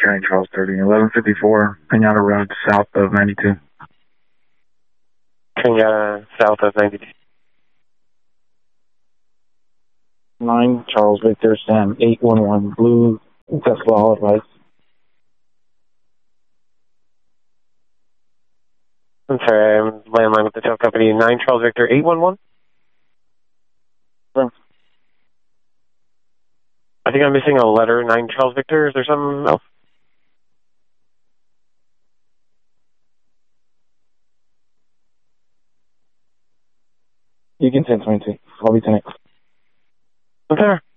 County, Charles 30, 1154, Pinata Road, south of 92. Pinata, south of 92. 9 Charles Victor, Sam 811, Blue Tesla All Advice. I'm sorry, I'm landline with the tow company. 9 Charles Victor, 811? Sure. I think I'm missing a letter. 9 Charles Victor, is there something else? You can 1022. I'll be 10. Okay.